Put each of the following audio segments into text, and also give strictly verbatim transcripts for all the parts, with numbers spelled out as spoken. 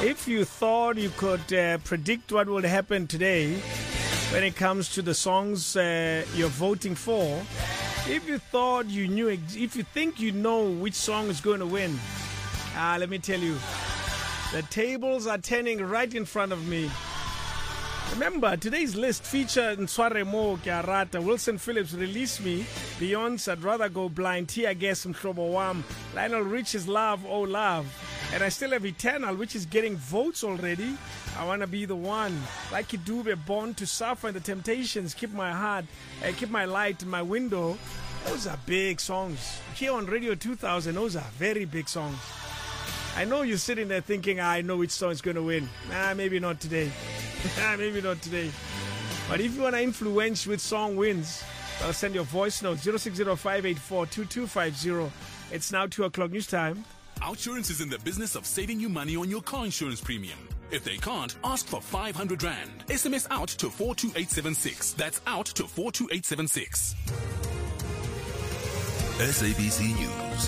If you thought you could uh, predict what will happen today when it comes to the songs uh, you're voting for, if you thought you knew, if you think you know which song is going to win, uh, let me tell you, the tables are turning right in front of me. Remember, today's list featured Nsware Mo Kiarata, Wilson Phillips, Release Me, Beyonce, I'd Rather Go Blind, Tia Guess, Mhlobo Wam, Lionel Richie's Love, Oh Love, and I still have Eternal, which is getting votes already. I Wanna Be the One, Lucky Dube, Born to Suffer, and The Temptations, Keep My Heart, uh, Keep My Light in My Window. Those are big songs. Here on Radio two thousand, those are very big songs. I know you're sitting there thinking, I know which song is going to win. Nah, maybe not today. Maybe not today. But if you want to influence which song wins, I'll send your voice note zero six zero five eight four two two five zero. It's now two o'clock news time. Outsurance is in the business of saving you money on your car insurance premium. If they can't, ask for five hundred rand. S M S out to four two eight seven six. That's out to four two eight seven six. S A B C News.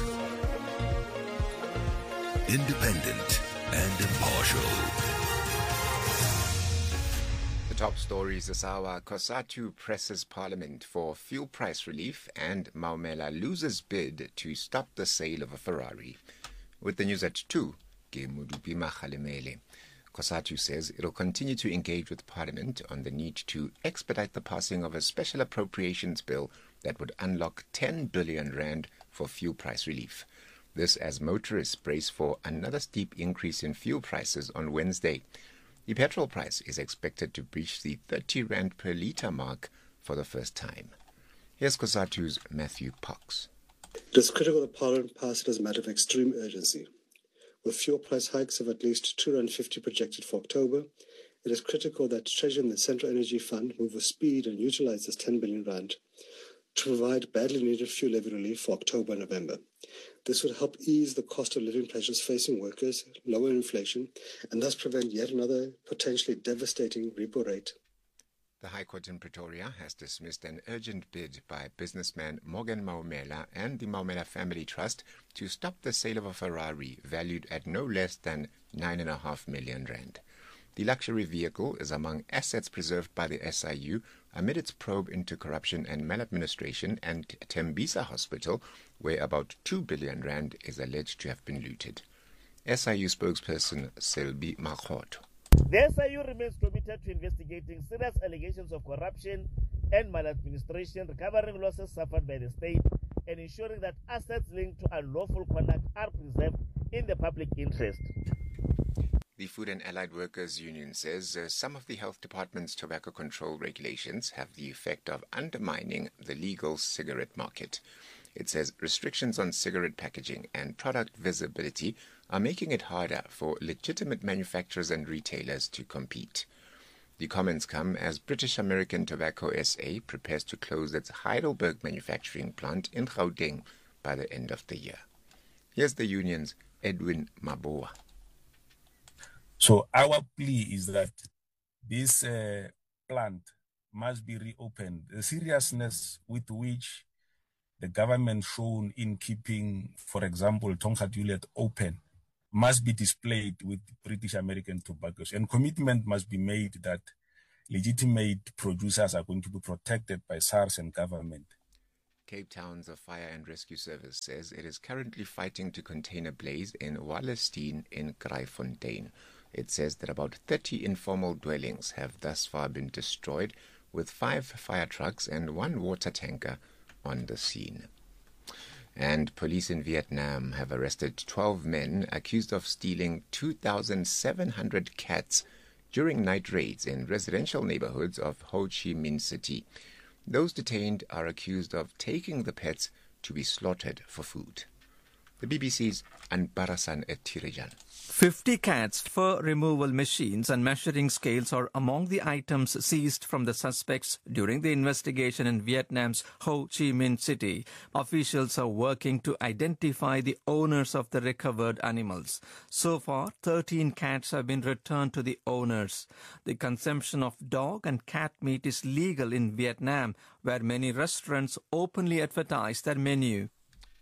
Independent and impartial. The top stories this hour: COSATU presses Parliament for fuel price relief, and Maumela loses bid to stop the sale of a Ferrari. With the news at two, Gemudupi Makhalemele. COSATU says it will continue to engage with Parliament on the need to expedite the passing of a special appropriations bill that would unlock ten billion rand for fuel price relief. This as motorists brace for another steep increase in fuel prices on Wednesday. The petrol price is expected to breach the thirty rand per litre mark for the first time. Here's COSATU's Matthew Parks. It is critical that Parliament pass it as a matter of extreme urgency. With fuel price hikes of at least two rand fifty projected for October, it is critical that Treasury and the Central Energy Fund move with speed and utilise this ten billion rand to provide badly needed fuel levy relief for October and November. This would help ease the cost of living pressures facing workers, lower inflation, and thus prevent yet another potentially devastating repo rate. The High Court in Pretoria has dismissed an urgent bid by businessman Morgan Maumela and the Maumela Family Trust to stop the sale of a Ferrari valued at no less than nine point five million rand. The luxury vehicle is among assets preserved by the S I U amid its probe into corruption and maladministration and Tembisa Hospital, where about two billion rand is alleged to have been looted. S I U spokesperson Selby Makhoto. The S I U remains committed to investigating serious allegations of corruption and maladministration, recovering losses suffered by the state, and ensuring that assets linked to unlawful conduct are preserved in the public interest. The Food and Allied Workers Union says uh, some of the health department's tobacco control regulations have the effect of undermining the legal cigarette market. It says restrictions on cigarette packaging and product visibility are making it harder for legitimate manufacturers and retailers to compete. The comments come as British American Tobacco S A prepares to close its Heidelberg manufacturing plant in Gauteng by the end of the year. Here's the union's Edwin Maboa. So our plea is that this uh, plant must be reopened. The seriousness with which the government shown in keeping, for example, Tongaat Hulett open must be displayed with British American tobaccos, and commitment must be made that legitimate producers are going to be protected by SARS and government. Cape Town's Fire and Rescue Service says it is currently fighting to contain a blaze in Wallerstein in Kraaifontein. It says that about thirty informal dwellings have thus far been destroyed, with five fire trucks and one water tanker on the scene. And police in Vietnam have arrested twelve men accused of stealing two thousand seven hundred cats during night raids in residential neighborhoods of Ho Chi Minh City. Those detained are accused of taking the pets to be slaughtered for food. The B B C's Anbarasan Etirijan. fifty cats, fur removal machines and measuring scales are among the items seized from the suspects during the investigation in Vietnam's Ho Chi Minh City. Officials are working to identify the owners of the recovered animals. So far, thirteen cats have been returned to the owners. The consumption of dog and cat meat is legal in Vietnam, where many restaurants openly advertise their menu.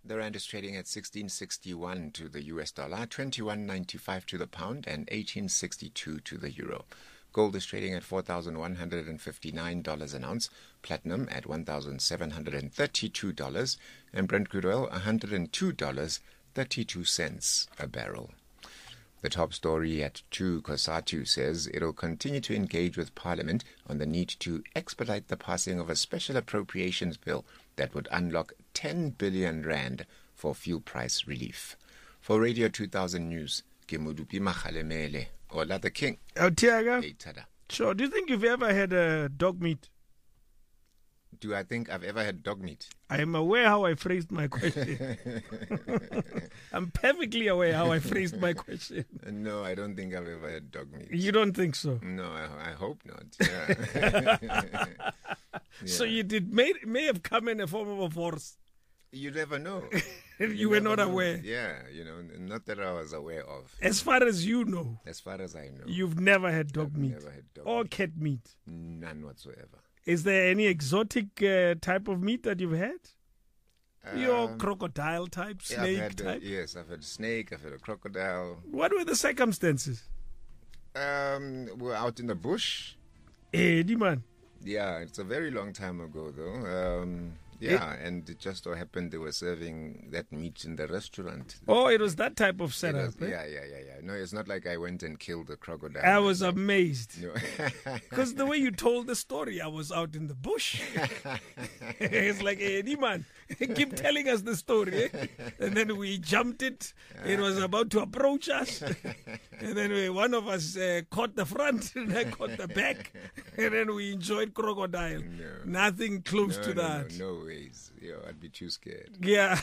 The rand is trading at sixteen sixty-one to the U S dollar, twenty-one ninety-five to the pound, and eighteen sixty-two to the euro. Gold is trading at four thousand one hundred fifty-nine dollars an ounce, platinum at one thousand seven hundred thirty-two dollars, and Brent crude oil one hundred two dollars and thirty-two cents a barrel. The top story at two, COSATU says it will continue to engage with Parliament on the need to expedite the passing of a special appropriations bill that would unlock ten billion rand for fuel price relief. For Radio two thousand News, Kemudupi Makhalemele, Ola the King. Oh, Tiaga? Hey, Tada. Sure. Do you think you've ever had a dog meat? Do I think I've ever had dog meat? I am aware how I phrased my question. I'm perfectly aware how I phrased my question. No, I don't think I've ever had dog meat. You don't think so? No, I, I hope not. Yeah. Yeah. So you did may, may have come in a form of a horse. You never know. You, You were never not know. aware. Yeah, you know, not that I was aware of. As far as you know, As far as I know, you've never had dog I've meat never had dog or meat. cat meat. None whatsoever. Is there any exotic uh, type of meat that you've had? Your Um, crocodile type, yeah, snake I've had, uh, type? yes, I've had a snake, I've had a crocodile. What were the circumstances? Um, we're out in the bush. Eddie, man. Yeah, it's a very long time ago, though. Um, yeah, and it just so happened they were serving that meat in the restaurant. Oh, it was that type of It setup. was- eh? yeah, yeah, yeah, yeah. No, it's not like I went and killed a crocodile. I was myself. amazed. No. Because the way you told the story, I was out in the bush. It's like, hey, Eddie, man, keep telling us the story. Eh? And then we jumped it. It was about to approach us. And then we, one of us uh, caught the front and I caught the back. And then we enjoyed crocodile. No. Nothing close no, to no, that. No, no ways. Yo, I'd be too scared. Yeah.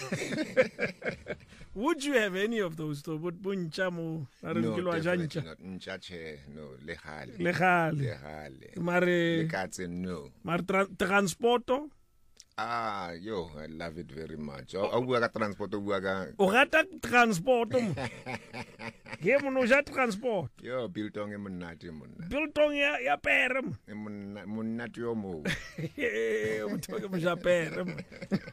Would you have any of those though? Would bunchamo No, definitely not. Nchache, no. Lehale. Legale. Lehale. Mare, Lekatse, no. mare tra- transporto? Ah, yo, I love it very much. O o bua ka transport, o bua ka O rata transporto mo? Ke mo no ja transport. yo biltong e monate monna. Biltong ya ya pere mo. E monna monate yo mo. O toke mo ja pere mo.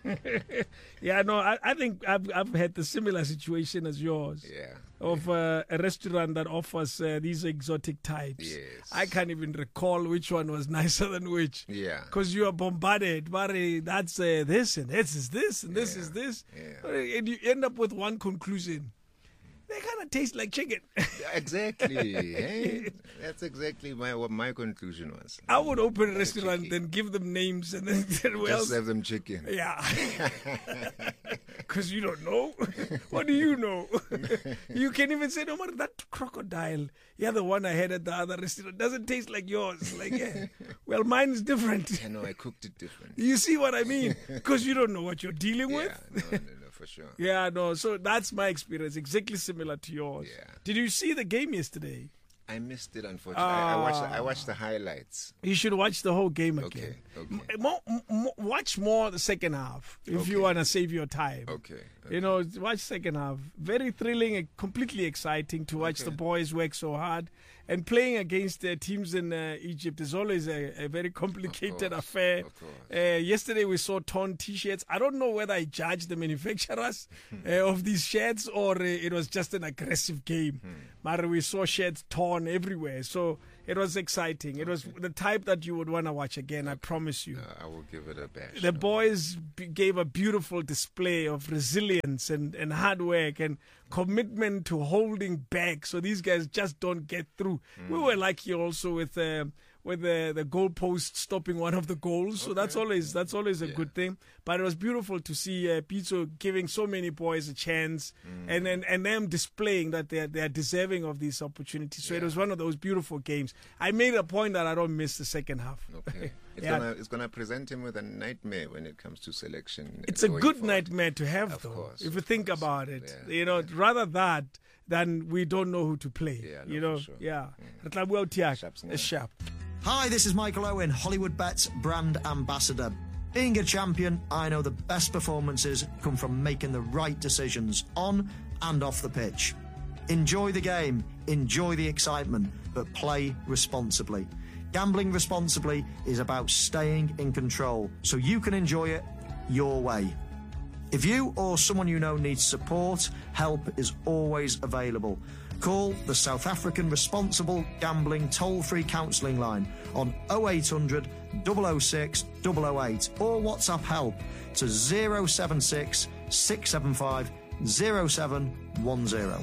Yeah, no, I, I think I've I've had the similar situation as yours. Yeah. Of uh, a restaurant that offers uh, these exotic types. Yes. I can't even recall which one was nicer than which. Yeah. Because you are bombarded. But uh, that's uh, this and this is this and this Yeah. is this. Yeah. Uh, And you end up with one conclusion. They kind of taste like chicken. Exactly. eh? That's exactly my what my conclusion was. I would open a Yeah, restaurant chicken. and give them names and then well, Just serve them chicken. yeah. Because you don't know. What do you know? You can even say, no matter that crocodile, yeah, the one I had at the other restaurant doesn't taste like yours. Like, yeah. Well, mine is different. I know I cooked it different. You see what I mean? Because you don't know what you're dealing Yeah, with. no, no, no, for sure. Yeah, no. So that's my experience, exactly similar to yours. Yeah. Did you see the game yesterday? I missed it, unfortunately. I, I watched. I watched the highlights. You should watch the whole game again. Okay, okay. M- more, m- watch more the second half if you Okay. want to save your time. Okay. okay. You know, watch second half. Very thrilling and completely exciting to watch the Okay. boys work so hard. And playing against uh, teams in uh, Egypt is always a, a very complicated course, affair. of course. Uh, yesterday we saw torn T-shirts. I don't know whether I judge the manufacturers uh, of these shirts or uh, it was just an aggressive game. But we saw shirts torn everywhere. So it was exciting. It was the type that you would want to watch again, I promise you. Uh, I will give it a bash. The boys b- gave a beautiful display of resilience and, and hard work and commitment to holding back so these guys just don't get through. We were lucky also with uh, with the the goalpost stopping one of the goals, so that's always that's always a good thing. But it was beautiful to see uh, Pizzo giving so many boys a chance and, and and them displaying that they are, they are deserving of these opportunities. So it was one of those beautiful games. I made a point that I don't miss the second half. Okay. It's Yeah. gonna it's gonna present him with a nightmare when it comes to selection. It's a going good forward. nightmare to have, Of though, course, if of you think course. about it. Yeah, you know, rather that than we don't know who to play. Yeah, no, you know, for sure. yeah. Re tla bua o Tiaka, Sharps a now. sharp. Hi, this is Michael Owen, Hollywood Bets brand ambassador. Being a champion, I know the best performances come from making the right decisions on and off the pitch. Enjoy the game, enjoy the excitement, but play responsibly. Gambling responsibly is about staying in control so you can enjoy it your way. If you or someone you know needs support, help is always available. Call the South African Responsible Gambling Toll-Free Counselling Line on oh eight hundred, double oh six, double oh eight or WhatsApp help to zero seven six, six seven five, zero seven one zero.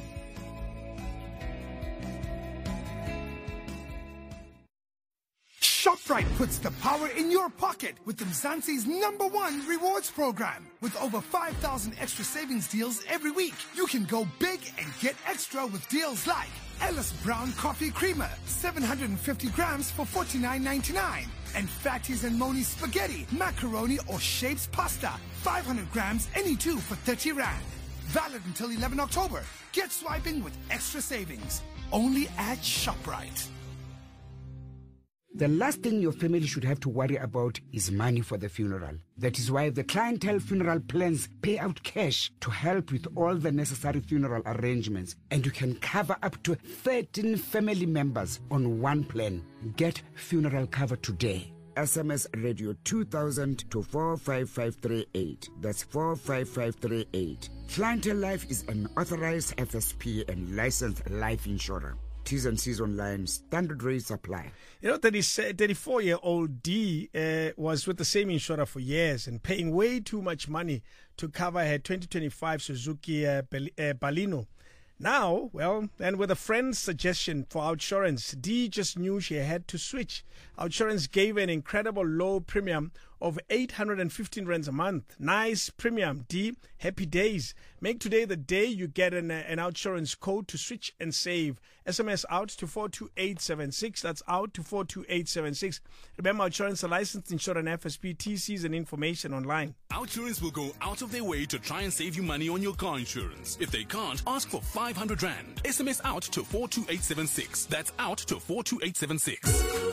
ShopRite puts the power in your pocket with Mzansi's number one rewards program. With over five thousand extra savings deals every week, you can go big and get extra with deals like Ellis Brown Coffee Creamer, seven hundred fifty grams for forty-nine ninety-nine. And Fatties and Moni Spaghetti, Macaroni or Shapes Pasta, five hundred grams, any two for thirty rand. Valid until eleven October. Get swiping with extra savings. Only at ShopRite. The last thing your family should have to worry about is money for the funeral. That is why the Clientele Funeral Plans pay out cash to help with all the necessary funeral arrangements. And you can cover up to thirteen family members on one plan. Get funeral cover today. S M S radio two thousand to four five five three eight. That's four five five three eight. Clientele Life is an authorized F S P and licensed life insurer. T's and C's online. Standard rates apply. You know, thirty-four-year-old D uh, was with the same insurer for years and paying way too much money to cover her twenty twenty-five Suzuki uh, Bel- uh, Baleno. Now, well, and with a friend's suggestion for OUTsurance, D just knew she had to switch. OUTsurance gave an incredible low premium of eight hundred fifteen rands a month. Nice premium, D. Happy days. Make today the day you get an, uh, an OUTsurance code to switch and save. S M S out to four two eight seven six. That's out to four two eight seven six. Remember, OUTsurance, a licensed insurer and F S P, T Cs and information online. OUTsurance will go out of their way to try and save you money on your car insurance. If they can't, ask for five hundred rand. S M S out to four two eight seven six. That's out to four two eight seven six.